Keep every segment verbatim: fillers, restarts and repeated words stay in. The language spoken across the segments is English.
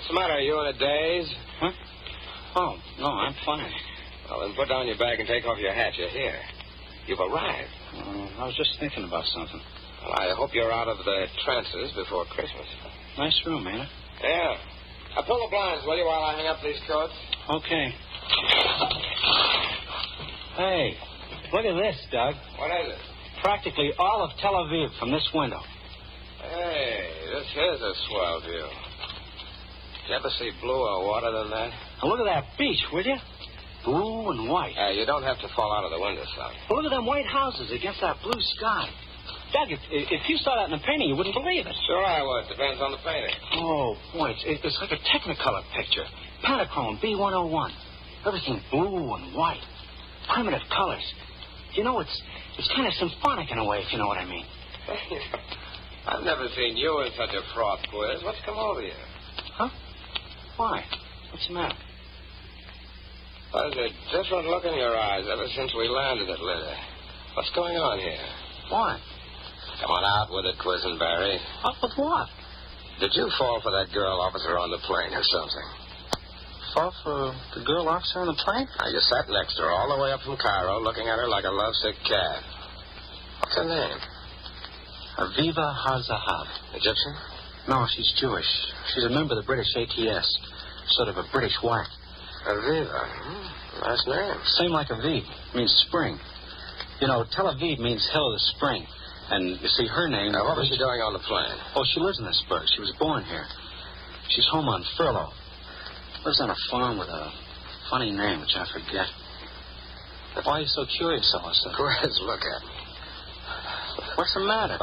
What's the matter? Are you in a daze? Huh? Oh, no, I'm fine. Well, then put down your bag and take off your hat. You're here. You've arrived. Uh, I was just thinking about something. Well, I hope you're out of the trances before Christmas. Nice room, ain't it? Yeah. Now, pull the blinds, will you, while I hang up these coats? Okay. Hey, look at this, Doug. What is it? Practically all of Tel Aviv from this window. Hey, this is a swell view. Did you ever see bluer water than that? Now look at that beach, will you? Blue and white. Uh, you don't have to fall out of the window, son. Well, look at them white houses against that blue sky. Doug, if, if you saw that in a painting, you wouldn't believe it. Sure I would. Depends on the painting. Oh, boy, it's, it's like a Technicolor picture. Pantachrome B one oh one. Everything blue and white. Primitive colors. You know, it's it's kind of symphonic in a way, if you know what I mean. I've never seen you in such a froth quiz. What's come over you? Huh? Why? What's the matter? There's a different look in your eyes ever since we landed at Lydda. What's going on here? Why? Come on out with it, Quisenberry. Out with what? Did you fall for that girl officer on the plane or something? Fall for the girl officer on the plane? Now, you sat next to her all the way up from Cairo, looking at her like a lovesick cat. What's her name? Aviva Har-Zahav. Egyptian? No, she's Jewish. She's a member of the British A T S. Sort of a British whack. Aviva. Hmm. Nice name. Same like Aviv. Means spring. You know, Tel Aviv means hill of the spring. And, you see, her name... Now, what was she doing on the plane? Oh, she lives in this burg. She was born here. She's home on furlough. Lives on a farm with a funny name, which I forget. Why are you so curious, Alistair? Quiz, look at me. What's the matter?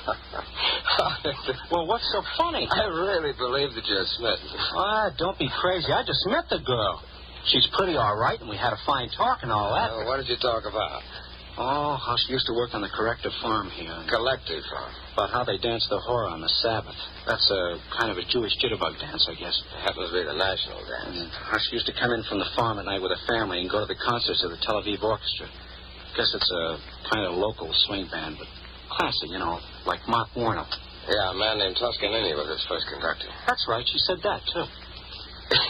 Well, what's so funny? I really believe that you're smitten. Ah, don't be crazy. I just met the girl. She's pretty all right, and we had a fine talk and all that. Well, what did you talk about? Oh, how she used to work on the corrective farm here. Collective farm? About how they dance the hora on the Sabbath. That's a kind of a Jewish jitterbug dance, I guess. It happens to be the national dance. And how she used to come in from the farm at night with her family and go to the concerts of the Tel Aviv Orchestra. Guess it's a kind of local swing band, but classy, you know, like Mark Warner. Yeah, a man named Toscanini was his first conductor. That's right. She said that, too.